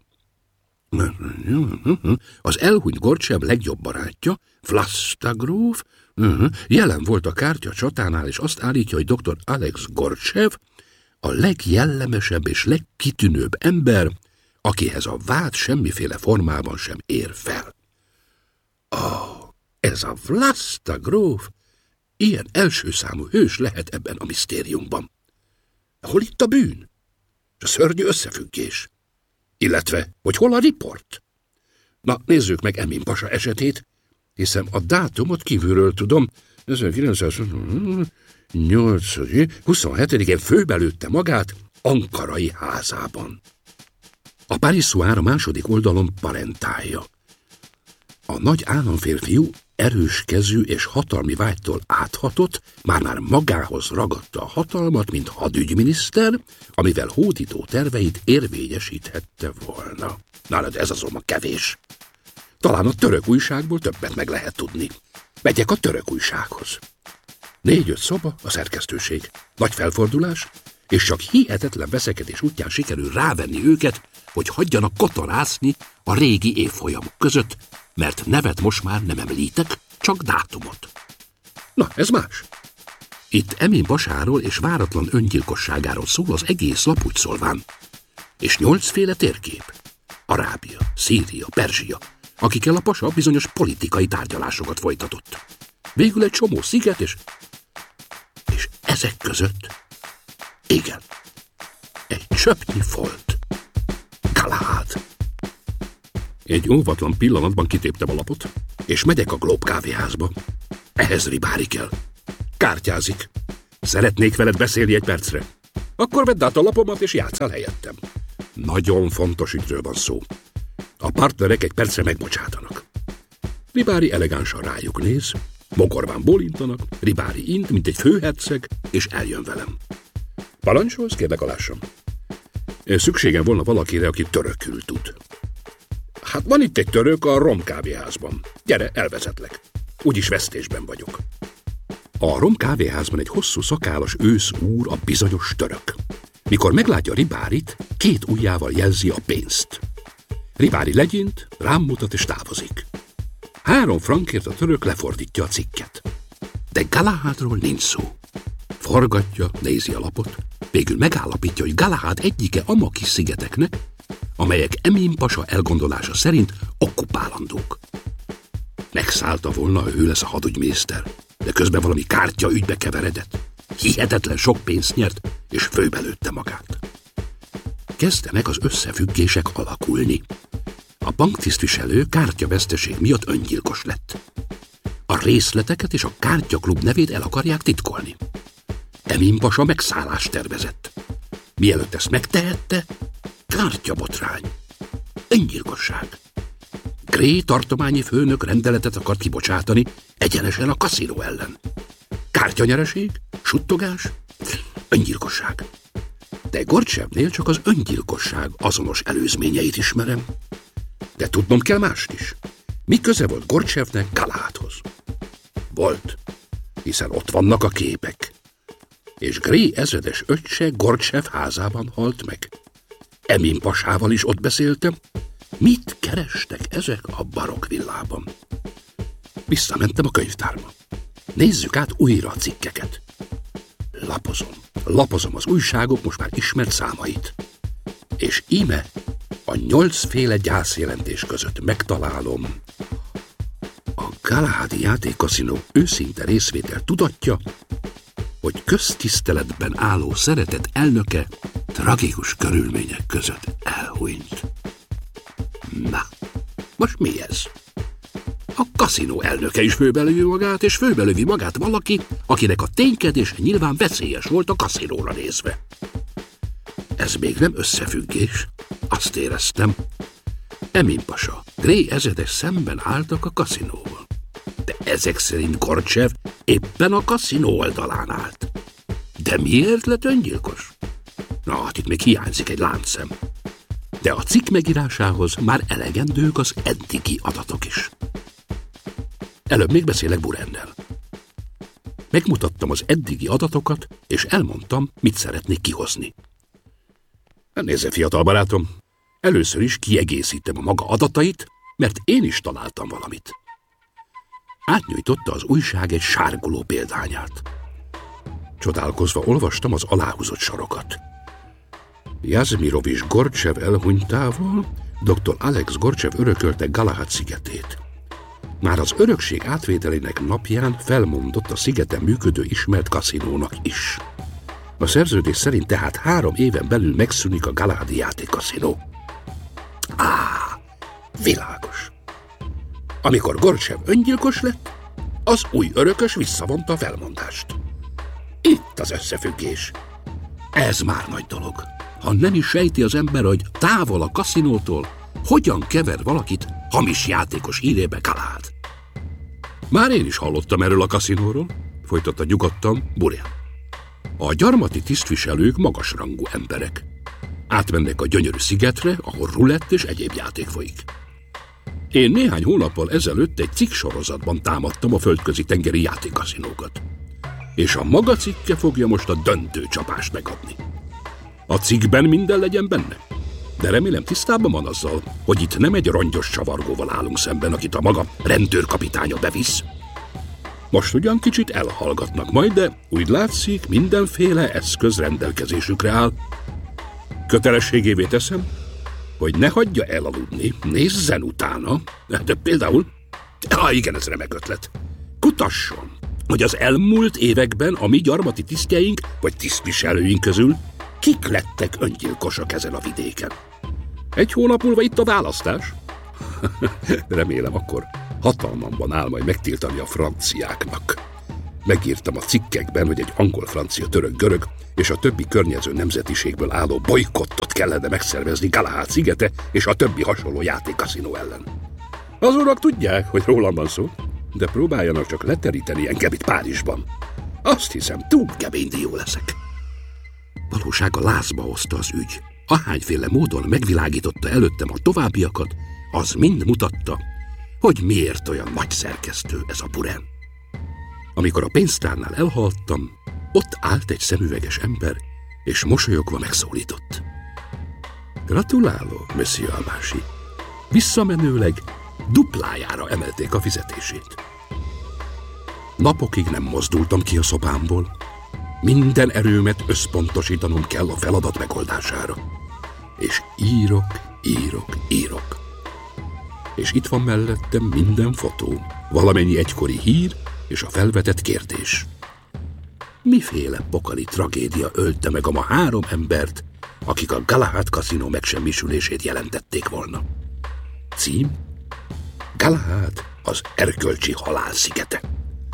Az elhunyt Gorcsev legjobb barátja, Vlasta gróf, jelen volt a kártya csatánál, és azt állítja, hogy doktor Alex Gorcsev a legjellemesebb és legkitűnőbb ember, akihez a vád semmiféle formában sem ér fel. Ó, oh, ez a Vlasta gróf ilyen elsőszámú hős lehet ebben a misztériumban. Hol itt a bűn? A szörnyű összefüggés. Illetve, hogy hol a riport? Na, nézzük meg Emin pasa esetét, hiszen a dátumot kívülről tudom. ezerkilencszáznyolc huszonhetedikén főbelőtte magát ankarai házában. A Parissoir a második oldalon parentálja. A nagy államférfiú erős kezű és hatalmi vágytól áthatott, már-már magához ragadta a hatalmat, mint hadügyminiszter, amivel hódító terveit érvényesíthette volna. Na, de ez azonban kevés. Talán a török újságból többet meg lehet tudni. Megyek a török újsághoz. Négy-öt szoba, a szerkesztőség. Nagy felfordulás, és csak hihetetlen veszekedés útján sikerül rávenni őket, hogy hagyjanak kotorászni a régi évfolyamok között, mert nevet most már nem említek, csak dátumot. Na, ez más. Itt Emin pasáról és váratlan öngyilkosságáról szól az egész lap, úgy szólván. És nyolcféle térkép. Arábia, Szíria, Perzsia, akikkel a pasa bizonyos politikai tárgyalásokat folytatott. Végül egy csomó sziget, és... és ezek között... igen, egy csöpnyi folt. Galahad. Egy óvatlan pillanatban kitéptem a lapot, és megyek a Globe kávéházba. Ehhez Ribári kell. Kártyázik. Szeretnék veled beszélni egy percre. Akkor vedd át a lapomat és játsszál helyettem. Nagyon fontos ügyről van szó. A partnerek egy percre megbocsátanak. Ribári elegánsan rájuk néz, mogorván bólintanak, Ribári int, mint egy főherceg, és eljön velem. Parancsolsz, kérlek, alássam. Szükségem volna valakire, aki törökül tud. Hát van itt egy török a Rom kávéházban. Gyere, elvezetlek. Úgyis vesztésben vagyok. A Rom kávéházban egy hosszú szakállas ősz úr, a bizonyos török. Mikor meglátja Ribárit, két ujjával jelzi a pénzt. Ribári legyint, rám mutat és távozik. Három frankért a török lefordítja a cikket. De Galahadról nincs szó. Forgatja, nézi a lapot, végül megállapítja, hogy Galahad egyike a Makis szigeteknek, amelyek Emin pasa elgondolása szerint okkupálandók. Megszállta volna, ő lesz a hadügyminiszter, de közben valami kártya ügybe keveredett. Hihetetlen sok pénzt nyert, és főbelőtte magát. Kezdenek az összefüggések alakulni. A banktisztviselő kártyaveszteség miatt öngyilkos lett. A részleteket és a kártyaklub nevét el akarják titkolni. Emin pasa megszállást tervezett. Mielőtt ezt megtehette, kártyabotrány. Öngyilkosság. Gray tartományi főnök rendeletet akart kibocsátani egyenesen a kaszinó ellen. Kártyanyereség, suttogás, öngyilkosság. De Gorcsevnél csak az öngyilkosság azonos előzményeit ismerem. De tudnom kell mást is. Mi köze volt Gorcsevnek Galahadhoz? Volt, hiszen ott vannak a képek. És Gray ezredes öccse Gorcsev házában halt meg. Emin pasával is ott beszéltem. Mit kerestek ezek a barokk villában? Visszamentem a könyvtárba. Nézzük át újra a cikkeket. Lapozom, lapozom az újságok most már ismert számait. És íme a nyolcféle gyászjelentés között megtalálom a Galahadi játékkaszinó őszinte részvétel tudatja, hogy köztiszteletben álló szeretett elnöke tragikus körülmények között elhunyt. Na, most mi ez? A kaszinó elnöke is főbelövi magát, és főbelövi magát valaki, akinek a ténykedése nyilván veszélyes volt a kaszinóra nézve. Ez még nem összefüggés, azt éreztem. Emin pasa, Gray ezredes szemben álltak a kaszinóval. De ezek szerint Gorcsev éppen a kaszinó oldalán állt. De miért lett öngyilkos? Na, hát itt még hiányzik egy láncszem. De a cikk megírásához már elegendők az eddigi adatok is. Előbb még beszélek Burennel. Megmutattam az eddigi adatokat, és elmondtam, mit szeretnék kihozni. Nézze, fiatal barátom, először is kiegészítem a maga adatait, mert én is találtam valamit. Átnyújtotta az újság egy sárguló példányát. Csodálkozva olvastam az aláhúzott sorokat. Jazmirovics Gorcsev elhunytával doktor Alex Gorcsev örökölte Galahad szigetét. Már az örökség átvételének napján felmondott a szigeten működő ismert kaszinónak is. A szerződés szerint tehát három éven belül megszűnik a Galahadi játékkaszinó. Á, világos. Amikor Gorcsev öngyilkos lett, az új örökös visszavonta a felmondást. Itt az összefüggés. Ez már nagy dolog. Ha nem is sejti az ember, hogy távol a kaszinótól, hogyan kever valakit hamis játékos hírébe Galahad. Már én is hallottam erről a kaszinóról, folytatta nyugodtan Burén. A gyarmati tisztviselők magasrangú emberek. Átmennek a gyönyörű szigetre, ahol rulett és egyéb játék folyik. Én néhány hónappal ezelőtt egy cikksorozatban támadtam a földközi tengeri játékkaszinókat. És a maga cikke fogja most a döntő csapást megadni. A cikkben minden legyen benne. De remélem tisztában van azzal, hogy itt nem egy rongyos csavargóval állunk szemben, akit a maga rendőrkapitánya bevisz. Most ugyan kicsit elhallgatnak majd, de úgy látszik, mindenféle eszköz rendelkezésükre áll. Kötelességévé teszem, hogy ne hagyja elaludni, nézzen utána, de például, ah igen, ez remek ötlet, kutasson, hogy az elmúlt években a mi gyarmati tisztjeink vagy tisztviselőink közül kik lettek öngyilkosak ezen a vidéken. Egy hónap múlva itt a választás. Remélem akkor Hatalmamban áll majd megtiltani a franciáknak. Megírtam a cikkekben, hogy egy angol, francia, török, görög és a többi környező nemzetiségből álló bolykottot kellene megszervezni Galahad szigete és a többi hasonló játékkaszinó ellen. Az urak tudják, hogy rólam van szó, de próbáljanak csak leteríteni engem itt Párizsban. Azt hiszem, túl kemény dió leszek. Valósága lázba hozta az ügy. Ahányféle módon megvilágította előttem a továbbiakat, az mind mutatta, hogy miért olyan nagy szerkesztő ez a Buren. Amikor a pénztárnál elhaltam, ott állt egy szemüveges ember, és mosolyogva megszólított. Gratulálok, Monsieur Almási. Visszamenőleg duplájára emelték a fizetését. Napokig nem mozdultam ki a szobámból. Minden erőmet összpontosítanom kell a feladat megoldására. És írok, írok, írok. És itt van mellettem minden fotó, valamennyi egykori hír és a felvetett kérdés. Miféle pokali tragédia ölte meg a ma három embert, akik a Galahad kaszinó megsemmisülését jelentették volna? Cím? Galahad az erkölcsi halál szigete.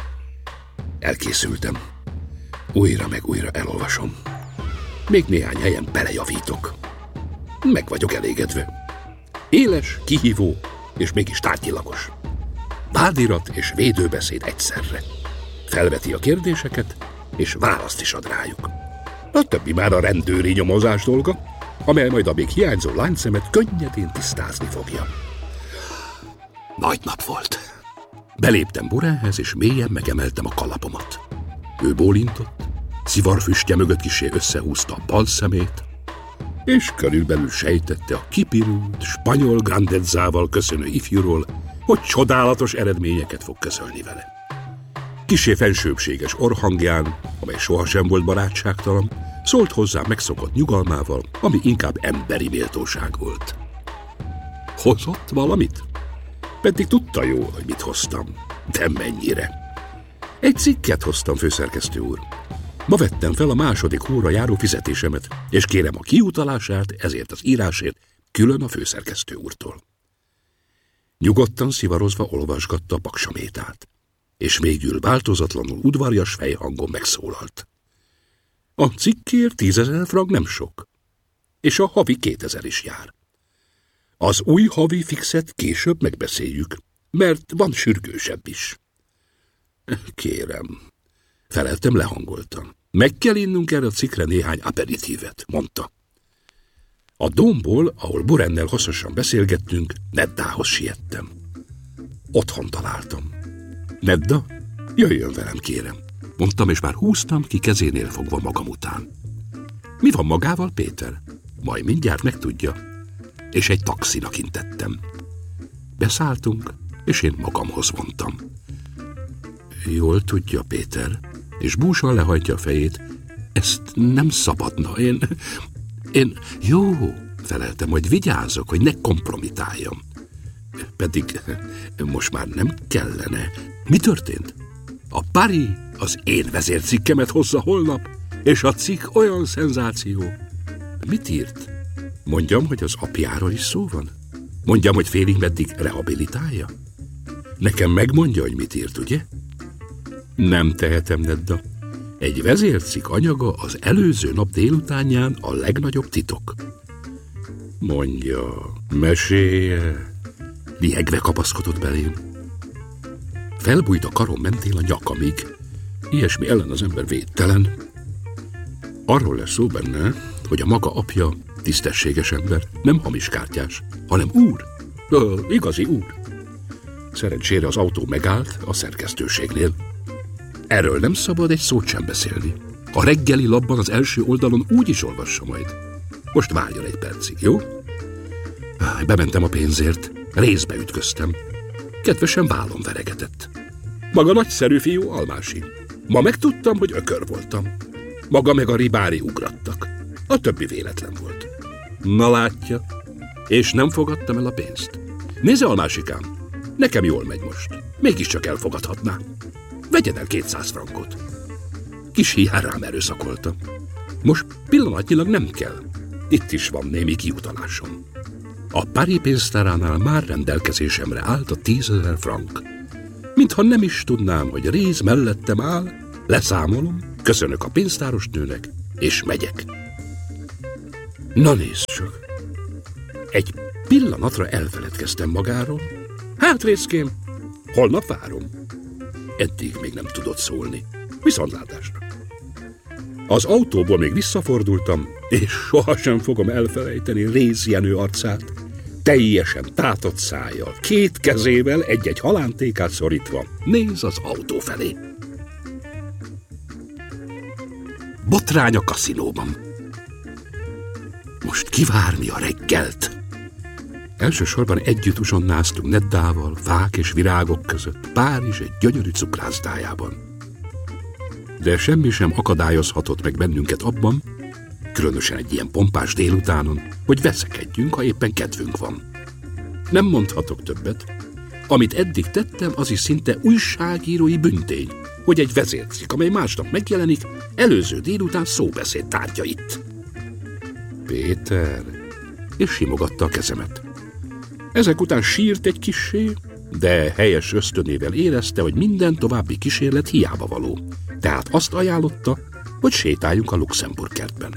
Elkészültem. Újra meg újra elolvasom. Még néhány helyen belejavítok. Meg vagyok elégedve. Éles, kihívó és mégis tárgyilagos. Vádirat és védőbeszéd egyszerre. Felveti a kérdéseket, és választ is ad rájuk. A többi már a rendőri nyomozás dolga, amely majd a még hiányzó láncszemet könnyedén tisztázni fogja. Nagy nap volt. Beléptem Burenhez, és mélyen megemeltem a kalapomat. Ő bólintott, szivarfüstje mögött kissé összehúzta a bal szemét, és körülbelül sejtette a kipirult, spanyol grandezzával köszönő ifjúról, hogy csodálatos eredményeket fog közölni vele. Kissé fensőbbséges orrhangján, amely sohasem volt barátságtalan, szólt hozzá megszokott nyugalmával, ami inkább emberi méltóság volt. Hozott valamit? Pedig tudta jól, hogy mit hoztam, de mennyire. Egy cikket hoztam, főszerkesztő úr. Ma vettem fel a második hóra járó fizetésemet, és kérem a kiutalását, ezért az írásért külön a főszerkesztő úrtól. Nyugodtan szivarozva olvasgatta a paksamétát, és végül változatlanul udvarjas fejhangon megszólalt. A cikkért tízezer frank nem sok, és a havi kétezer is jár. Az új havi fixet később megbeszéljük, mert van sürgősebb is. Kérem, feleltem lehangoltan. Meg kell innunk erre a cikkre néhány aperitívet, mondta. A domból, ahol Burennel hosszasan beszélgettünk, Neddához siettem. Otthon találtam. Nedda, jöjjön velem, kérem, mondtam, és már húztam ki kezénél fogva magam után. Mi van magával, Péter? Majd mindjárt megtudja. És egy taxinak intettem. Beszálltunk, és én magamhoz vontam. Jól tudja, Péter, és búsan lehajtja a fejét. Ezt nem szabadna, én... Én... Jó, feleltem, hogy vigyázok, hogy ne kompromitáljam. Pedig most már nem kellene. Mi történt? A Paris az én vezércikkemet hozza holnap, és a cikk olyan szenzáció. Mit írt? Mondjam, hogy az apjáról is szó van? Mondjam, hogy félig meddig rehabilitálja? Nekem megmondja, hogy mit írt, ugye? Nem tehetem, Nedda. Egy vezércikk anyaga az előző nap délutánján a legnagyobb titok. Mondja, mesélje. Lihegve kapaszkodott belém. Felbújt a karom mentén a nyakamig. Ilyesmi ellen az ember védtelen. Arról lesz szó benne, hogy a maga apja tisztességes ember, nem hamis kártyás, hanem úr, Ö, igazi úr. Szerencsére az autó megállt a szerkesztőségnél. Erről nem szabad egy szót sem beszélni. A reggeli labban az első oldalon úgy is olvassa majd. Most várjon egy percig, jó? Bementem a pénzért, részbe ütköztem. Kedvesen vállon veregetett. Maga nagyszerű fiú, Almási. Ma megtudtam, hogy ökör voltam. Maga meg a ribári ugrattak. A többi véletlen volt. Na látja, és nem fogadtam el a pénzt. Nézze, Almásikám, nekem jól megy most. Mégiscsak elfogadhatná. Vegyen el kétszáz frankot. Kis hián rám erőszakolta. Most pillanatnyilag nem kell. Itt is van némi kiutalásom. A Paris pénztáránál már rendelkezésemre állt a tízezer frank. Mintha nem is tudnám, hogy Réz mellettem áll, leszámolom, köszönök a pénztárosnőnek, és megyek. Na nézd csak! Egy pillanatra elfeledkeztem magáról. Hát, Rézkém, holnap várom. Eddig még nem tudott szólni. Viszontlátásra. Az autóból még visszafordultam, és sohasem fogom elfelejteni Réz Jenő arcát. Teljesen tátott szájjal, két kezével egy-egy halántékát szorítva néz az autó felé. Botrány a kaszinóban. Most kivárni a reggelt. Elsősorban együtt uzsonnáztunk Neddával, fák és virágok között, Párizs egy gyönyörű cukrászdájában. De semmi sem akadályozhatott meg bennünket abban, különösen egy ilyen pompás délutánon, hogy veszekedjünk, ha éppen kedvünk van. Nem mondhatok többet. Amit eddig tettem, az is szinte újságírói büntény, hogy egy vezércikk, amely másnap megjelenik, előző délután szóbeszéd tárgya itt. Péter, és simogatta a kezemet. Ezek után sírt egy kissé, de helyes ösztönével érezte, hogy minden további kísérlet hiába való. Tehát azt ajánlotta, hogy sétáljunk a Luxemburg kertben.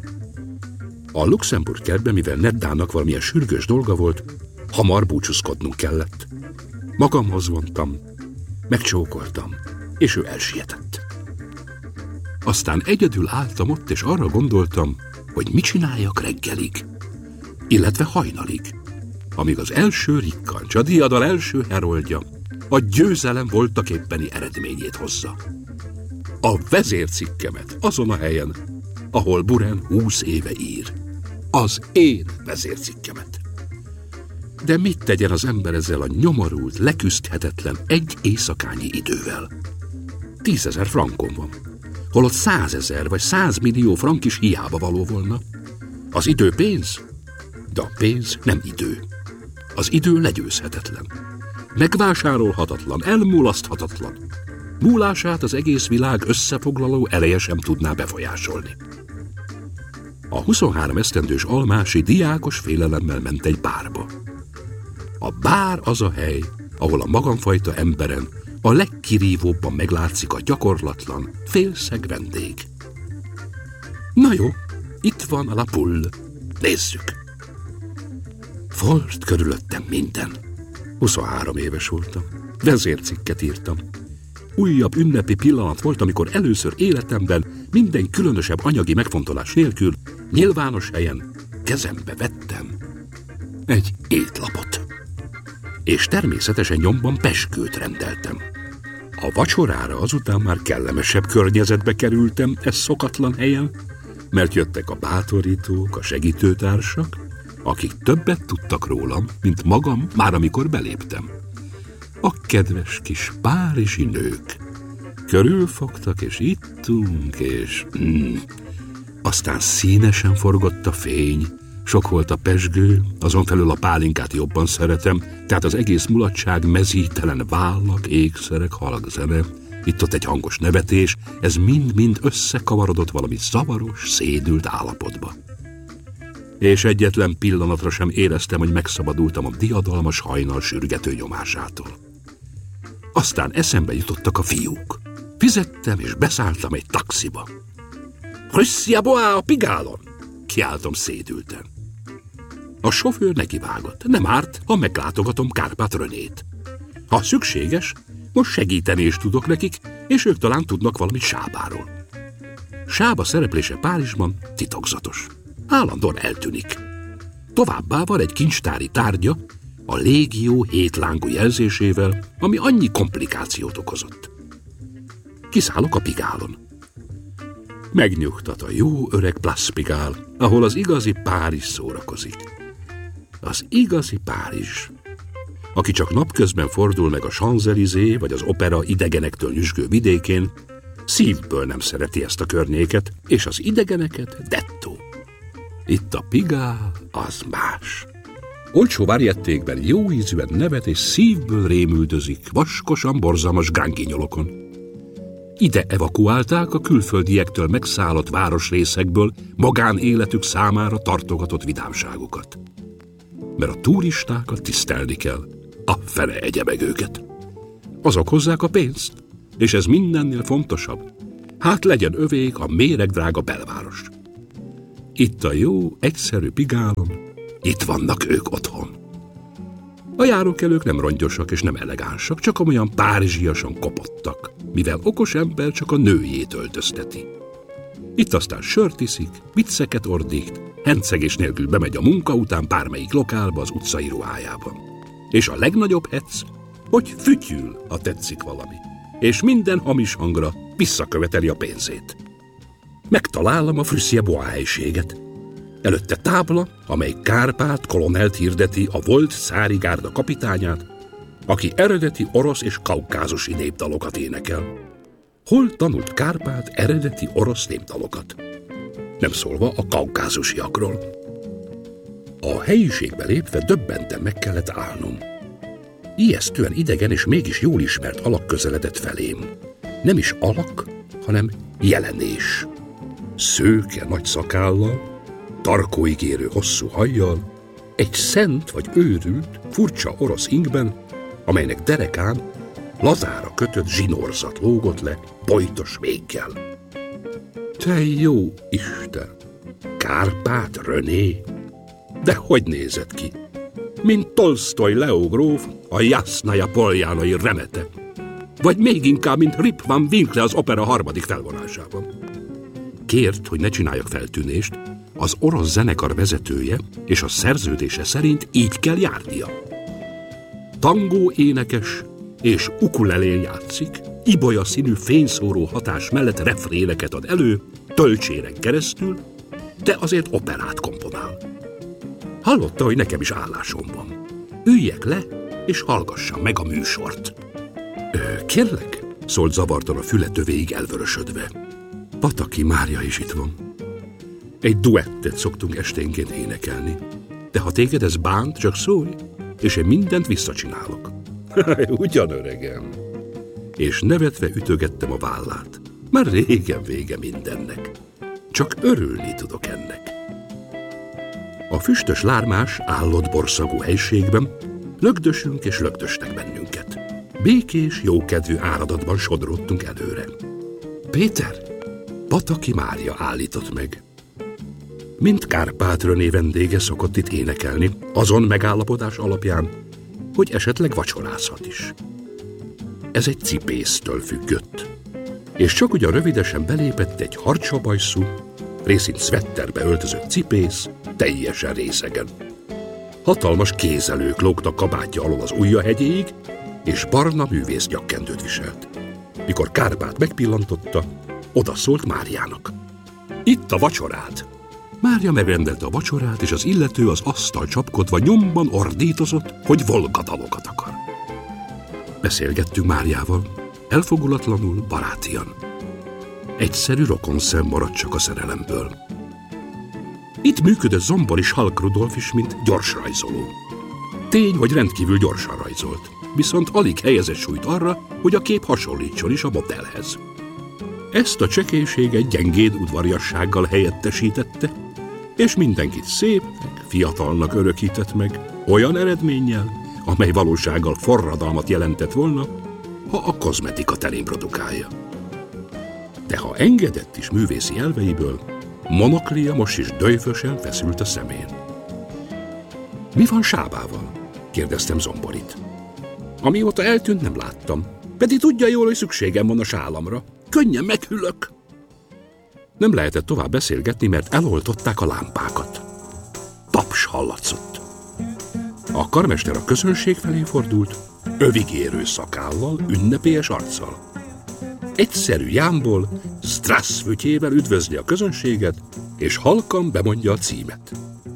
A Luxemburg kertben, mivel Neddának valamilyen sürgős dolga volt, hamar búcsúzkodnunk kellett. Magamhoz vontam, megcsókoltam, és ő elsietett. Aztán egyedül álltam ott, és arra gondoltam, hogy mit csináljak reggelig, illetve hajnalig, amíg az első rikkancs, a diadal első heroldja, a győzelem voltaképpeni eredményét hozza. A vezércikkemet azon a helyen, ahol Buren húsz éve ír. Az én vezércikkemet. De mit tegyen az ember ezzel a nyomorult, leküzdhetetlen egy éjszakányi idővel? Tízezer frankon van, holott százezer vagy százmillió frank is hiába való volna. Az idő pénz, de a pénz nem idő. Az idő legyőzhetetlen, megvásárolhatatlan, elmulaszthatatlan. Múlását az egész világ összefoglaló ereje sem tudná befolyásolni. A huszonhárom esztendős almási diákos félelemmel ment egy bárba. A bár az a hely, ahol a magamfajta emberen a legkirívóbban meglátszik a gyakorlatlan, félszeg vendég. Na jó, itt van a La Poule. Nézzük! Volt körülöttem minden. huszonhárom éves voltam. Vezércikket írtam. Újabb ünnepi pillanat volt, amikor először életemben minden különösebb anyagi megfontolás nélkül nyilvános helyen kezembe vettem egy étlapot. És természetesen nyomban pezsgőt rendeltem. A vacsorára azután már kellemesebb környezetbe kerültem e szokatlan helyen, mert jöttek a bátorítók, a segítőtársak, akik többet tudtak rólam, mint magam, már amikor beléptem. A kedves kis párizsi nők körülfogtak, és ittunk, és... Mm, aztán színesen forgott a fény, sok volt a pezsgő, azon felül a pálinkát jobban szeretem, tehát az egész mulatság, mezítelen vállak, ékszerek, halk zene, itt-ott egy hangos nevetés, ez mind-mind összekavarodott valami zavaros, szédült állapotba. És egyetlen pillanatra sem éreztem, hogy megszabadultam a diadalmas hajnal sürgető nyomásától. Aztán eszembe jutottak a fiúk. Fizettem, és beszálltam egy taxiba. Russia boá a pigálon! Kiáltom szédülten. A sofőr nekivágott. Nem árt, ha meglátogatom Kárpát Renét. Ha szükséges, most segíteni is tudok nekik, és ők talán tudnak valami Sábáról. Sába szereplése Párizsban titokzatos. Állandóan eltűnik. Továbbá van egy kincstári tárgya, a légió hétlángú jelzésével, ami annyi komplikációt okozott. Kiszállok a Pigálon. Megnyugtat a jó öreg Place Pigalle, ahol az igazi Párizs szórakozik. Az igazi Párizs. Aki csak napközben fordul meg a Champs-Élysées vagy az opera idegenektől nyüzsgő vidékén, szívből nem szereti ezt a környéket, és az idegeneket dettó. Itt a Pigalle az más. Olcsó varjettékben jó ízűen nevet és szívből rémüldözik vaskosan borzalmas gránkinyolokon. Ide evakuálták a külföldiektől megszállott városrészekből magánéletük számára tartogatott vidámságokat. mert a turistákat tisztelni kell. A fene egye meg őket. Azok hozzák a pénzt, és ez mindennél fontosabb. Hát legyen övék a méregdrága belváros. Itt a jó, egyszerű pigálon, itt vannak ők otthon. A járókelők nem rongyosak és nem elegánsak, csak olyan párizsiasan kopottak, mivel okos ember csak a nőjét öltözteti. Itt aztán sört iszik, vicceket ordít, hencegés nélkül bemegy a munka után bármelyik lokálba az utcai ruhájában. És a legnagyobb ecc, hogy fütyül, ha tetszik valami, és minden hamis hangra visszaköveteli a pénzét. Megtalálom a Früssier-Bois helyiséget. Előtte tábla, amely Kárpát kolonelt hirdeti, a volt szári gárda kapitányát, aki eredeti orosz és kaukázusi népdalokat énekel. Hol tanult Kárpát eredeti orosz népdalokat? Nem szólva a kaukázusiakról. A helyiségbe lépve döbbenten meg kellett állnom. Ijesztően idegen és mégis jól ismert alak közeledett felém. Nem is alak, hanem jelenés. Szőke nagy szakállal, tarkóig érő hosszú hajjal, egy szent vagy őrült, furcsa orosz ingben, amelynek derekán lazára kötött zsinórzat lógott le bojtos véggel. Te jó Isten! Kárpát René? De hogy nézett ki? Mint Tolsztoj Leo gróf a Jasnaja Poljánai remete. Vagy még inkább, mint Rip van Winkle az opera harmadik felvonásában. Kért, hogy ne csináljak feltűnést, az orosz zenekar vezetője és a szerződése szerint így kell járnia. Tangó énekes és ukulelén játszik, ibolya színű fényszóró hatás mellett refréneket ad elő, tölcséren keresztül, de azért operát komponál. Hallotta, hogy nekem is állásom van. Üljek le, és hallgassam meg a műsort. Ö, kérlek, szólt zavartan a füle tövéig elvörösödve. Pataki Mária is itt van. Egy duettet szoktunk esténként énekelni. De ha téged ez bánt, csak szólj, és én mindent visszacsinálok. Ugyan, öregem. És nevetve ütögettem a vállát. Már régen vége mindennek. Csak örülni tudok ennek. A füstös lármás, állott borszagú helységben lögdösünk és lögdösnek bennünket. Békés, jókedvű áradatban sodródtunk előre. Péter, Pataki Mária állított meg. Mint Kárpát René vendége szokott itt énekelni, azon megállapodás alapján, hogy esetleg vacsorázhat is. Ez egy cipésztől függött. És csak ugyan rövidesen belépett egy harcsabajszú, részint szvetterbe öltözött cipész, teljesen részegen. Hatalmas kézelők lógtak kabátja alól az ujjahegyéig, és barna művész nyakkendőt viselt. Mikor Kárpát megpillantotta, odaszólt Máriának. Itt a vacsorád! Mária megrendelte a vacsorát, és az illető az asztal csapkodva nyomban ordítozott, hogy Volga dalokat akar. Beszélgettünk Máriával, elfogulatlanul, barátian. Egyszerű rokonszem maradt csak a szerelemből. Itt működött Zombor és Halk Rudolf is, mint gyorsrajzoló. Tény, hogy rendkívül gyorsan rajzolt, viszont alig helyezett súlyt arra, hogy a kép hasonlítson is a modellhez. Ezt a csekélységet gyengéd udvariassággal helyettesítette, és mindenkit szépnek, fiatalnak örökített meg, olyan eredménnyel, amely valósággal forradalmat jelentett volna, ha a kozmetika terén produkálja. De ha engedett is művészi elveiből, monoklia most is döjfösen feszült a szemén. Mi van Sábával? Kérdeztem Zomborit. Amióta eltűnt, nem láttam. Pedig tudja jól, hogy szükségem van a sálamra. Könnyen meghűlök. Nem lehetett tovább beszélgetni, mert eloltották a lámpákat. Taps hallatszott. A karmester a közönség felé fordult, övigérő szakállal, ünnepélyes arccal. Egyszerű jámból, Strassz-fütyével üdvözli a közönséget, és halkan bemondja a címet.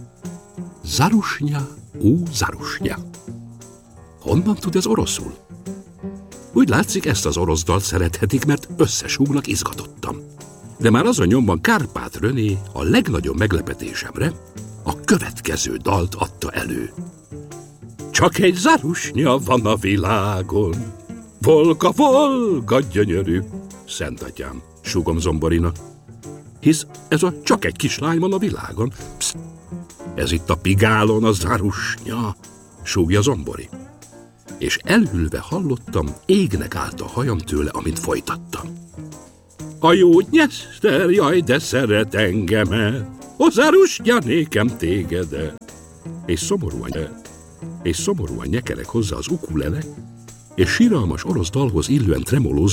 Zarusnya, ú, Zarusnya. Honnan tud ez oroszul? Úgy látszik, ezt az orosz dalt szerethetik, mert összesúgnak izgatottam. De már azon nyomban Kárpát René a legnagyobb meglepetésemre a következő dalt adta elő. Csak egy Zarusnya van a világon, Volga, Volga gyönyörű, szentatyám, súgom Zomborinak. Hisz ez a csak egy kislány van a világon. Pszt, Ez itt a Pigálon a zarusnya, súgja Zombori. És elülve hallottam, égnek állt a hajam tőle, amint folytattam. A jó nyeszter, jaj, de szeret engemet, a zarusnya nékem tégedet. És szomorúan, és szomorúan nyekerek hozzá az ukulele, és síralmas orosz dalhoz illően tremoló